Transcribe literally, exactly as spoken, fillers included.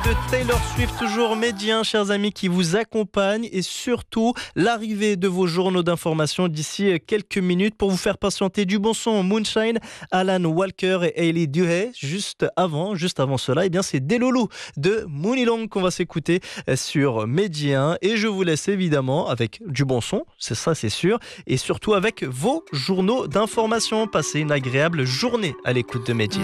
de Taylor Swift, toujours médien, chers amis, qui vous accompagne et surtout l'arrivée de vos journaux d'information d'ici quelques minutes pour vous faire patienter du bon son. Moonshine, Alan Walker et Hailey Duhay. Juste avant, juste avant cela, eh bien c'est Delolo de Mooney Long qu'on va s'écouter sur Médien. Et je vous laisse évidemment avec du bon son, c'est ça, c'est sûr, et surtout avec vos journaux d'information. Passez une agréable journée à l'écoute de Médien.